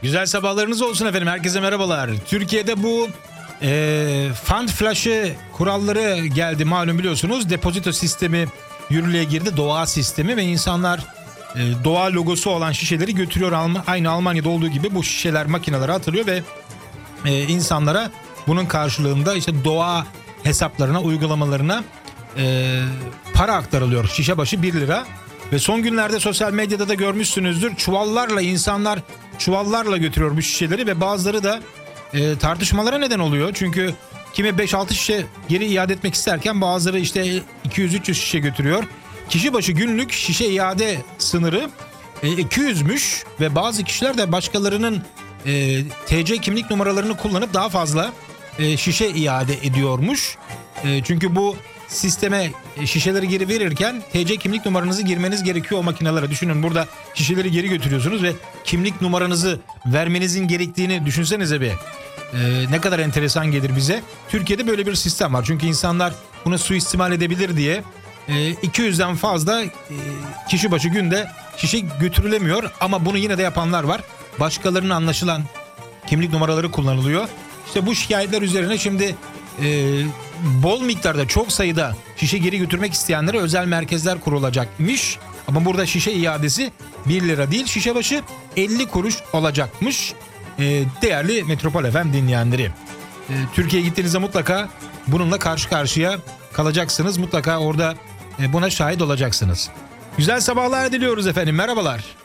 Güzel sabahlarınız olsun efendim. Herkese merhabalar. Türkiye'de bu fund flash'ı kuralları geldi malum, biliyorsunuz. Depozito sistemi yürürlüğe girdi. Doğa sistemi ve insanlar doğa logosu olan şişeleri götürüyor. Aynı Almanya'da olduğu gibi bu şişeler makinelere atılıyor ve insanlara bunun karşılığında işte doğa hesaplarına, uygulamalarına para aktarılıyor. Şişe başı 1 lira. Ve son günlerde sosyal medyada da görmüşsünüzdür. Çuvallarla insanlar götürüyor bu şişeleri ve bazıları da tartışmalara neden oluyor. Çünkü kimi 5-6 şişe geri iade etmek isterken bazıları işte 200-300 şişe götürüyor. Kişi başı günlük şişe iade sınırı 200'müş ve bazı kişiler de başkalarının TC kimlik numaralarını kullanıp daha fazla şişe iade ediyormuş. Çünkü bu sisteme şişeleri geri verirken TC kimlik numaranızı girmeniz gerekiyor o makinelere. Düşünün, burada şişeleri geri götürüyorsunuz ve kimlik numaranızı vermenizin gerektiğini düşünsenize bir. Ne kadar enteresan gelir bize. Türkiye'de böyle bir sistem var. Çünkü insanlar bunu suistimal edebilir diye 200'den fazla kişi başı günde şişe götürülemiyor. Ama bunu yine de yapanlar var. Başkalarının anlaşılan kimlik numaraları kullanılıyor. İşte bu şikayetler üzerine şimdi bol miktarda, çok sayıda şişe geri götürmek isteyenlere özel merkezler kurulacakmış. Ama burada şişe iadesi 1 lira değil, şişe başı 50 kuruş olacakmış. Değerli Metropol FM dinleyenleri, Türkiye'ye gittiğinizde mutlaka bununla karşı karşıya kalacaksınız. Mutlaka orada buna şahit olacaksınız. Güzel sabahlar diliyoruz efendim. Merhabalar.